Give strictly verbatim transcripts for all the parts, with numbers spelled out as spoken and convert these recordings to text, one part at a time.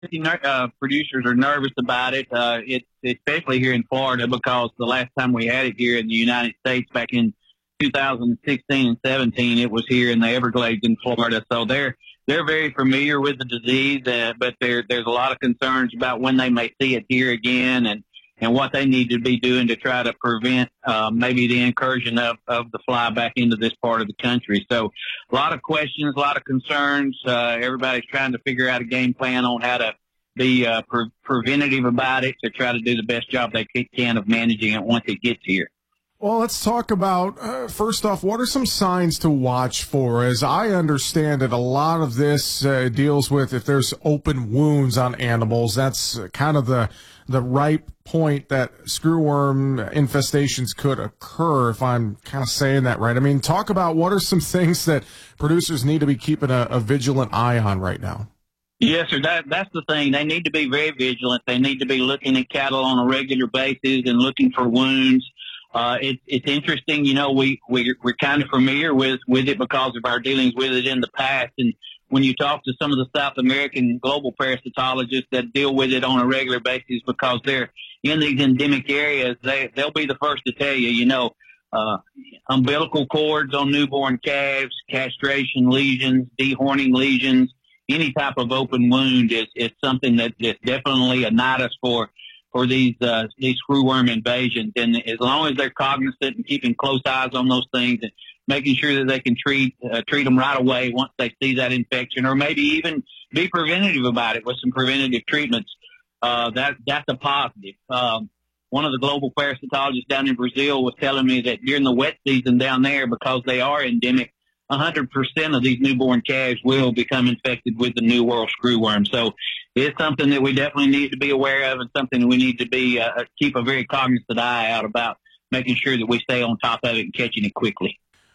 uh, producers are nervous about it. Uh, it's especially here in Florida because the last time we had it here in the United States back in two thousand sixteen and seventeen, it was here in the Everglades in Florida. So they're they're very familiar with the disease, uh, but there there's a lot of concerns about when they may see it here again and and what they need to be doing to try to prevent uh, maybe the incursion of, of the fly back into this part of the country. So a lot of questions, a lot of concerns. Uh, everybody's trying to figure out a game plan on how to be uh, pre- preventative about it to try to do the best job they can of managing it once it gets here. Well, let's talk about, uh, first off, what are some signs to watch for? As I understand it, a lot of this uh, deals with if there's open wounds on animals. That's kind of the the ripe point that screwworm infestations could occur, if I'm kind of saying that right. I mean, talk about what are some things that producers need to be keeping a, a vigilant eye on right now. Yes, sir. That, that's the thing. They need to be very vigilant. They need to be looking at cattle on a regular basis and looking for wounds. Uh, it, it's interesting, you know, we, we, we're kind of familiar with, with it because of our dealings with it in the past. And when you talk to some of the South American global parasitologists that deal with it on a regular basis because they're in these endemic areas, they, they'll be the first to tell you, you know, uh, umbilical cords on newborn calves, castration lesions, dehorning lesions, any type of open wound is, is something that is definitely a nidus for for these uh, these screwworm invasions. And as long as they're cognizant and keeping close eyes on those things and making sure that they can treat uh, treat them right away once they see that infection, or maybe even be preventative about it with some preventative treatments, uh, that that's a positive. Um, one of the global parasitologists down in Brazil was telling me that during the wet season down there, because they are endemic, one hundred percent of these newborn calves will become infected with the New World screwworm. So it's something that we definitely need to be aware of and something we need to be uh, keep a very cognizant eye out about, making sure that we stay on top of it and catching it quickly.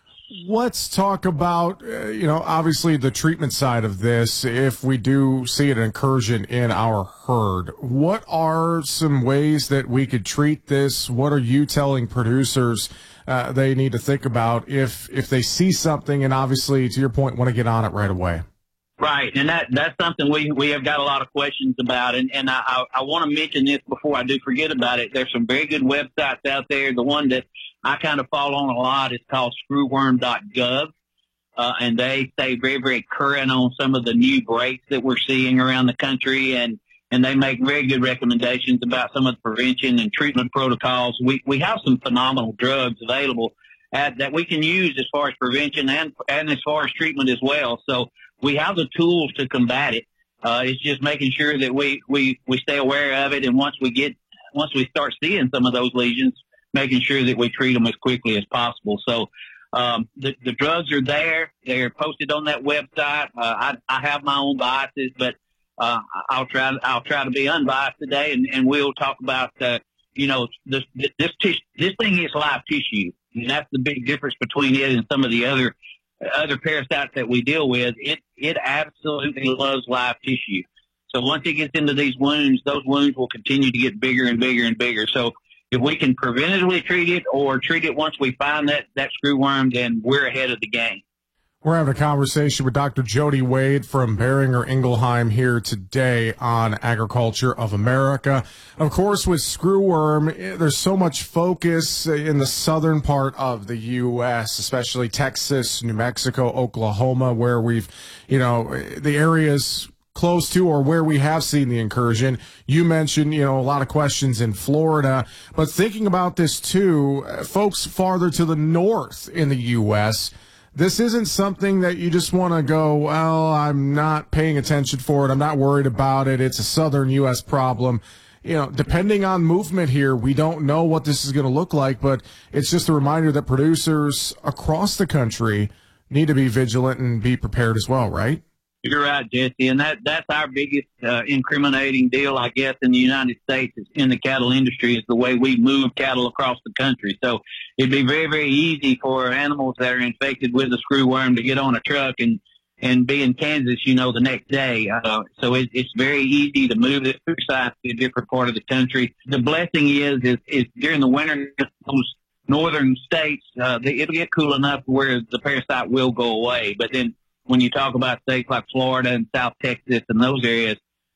Let's talk about, uh, you know, obviously the treatment side of this. If we do see an incursion in our herd, what are some ways that we could treat this? What are you telling producers uh, they need to think about if if they see something and obviously, to your point, want to get on it right away? Right, and that that's something we we have got a lot of questions about, and and I I, I want to mention this before I do forget about it. There's some very good websites out there. The one that I kind of fall on a lot is called screwworm dot gov, uh, and they stay very very current on some of the new breaks that we're seeing around the country, and and they make very good recommendations about some of the prevention and treatment protocols. We we have some phenomenal drugs available at, that we can use as far as prevention and and as far as treatment as well. So we have the tools to combat it. Uh, it's just making sure that we, we, we stay aware of it. And once we get, once we start seeing some of those lesions, making sure that we treat them as quickly as possible. So, um, the, the drugs are there. They're posted on that website. Uh, I, I have my own biases, but, uh, I'll try, I'll try to be unbiased today, and, and we'll talk about, uh, you know, this, this, tis- this thing is live tissue. And that's the big difference between it and some of the other other parasites that we deal with. It it absolutely loves live tissue. So once it gets into these wounds, those wounds will continue to get bigger and bigger and bigger. So if we can preventatively treat it or treat it once we find that, that screwworm, then we're ahead of the game. We're having a conversation with Doctor Jody Wade from Boehringer Ingelheim here today on Agriculture of America. Of course, with screwworm, there's so much focus in the southern part of the U S, especially Texas, New Mexico, Oklahoma, where we've, you know, the areas close to or where we have seen the incursion. You mentioned, you know, a lot of questions in Florida, but thinking about this too, folks farther to the north in the U S, this isn't something that you just want to go, well, I'm not paying attention for it. I'm not worried about it. It's a southern U S problem. You know, depending on movement here, we don't know what this is going to look like, but it's just a reminder that producers across the country need to be vigilant and be prepared as well, right? You're right, Jesse, and that that's our biggest uh, incriminating deal, I guess, in the United States is in the cattle industry is the way we move cattle across the country. So it'd be very, very easy for animals that are infected with the screwworm to get on a truck and and be in Kansas, you know, the next day. Uh, so it, it's very easy to move this parasite to a different part of the country. The blessing is is, is during the winter, those northern states, uh, they, it'll get cool enough where the parasite will go away, but then when you talk about states like Florida and South Texas and those areas,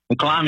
the climate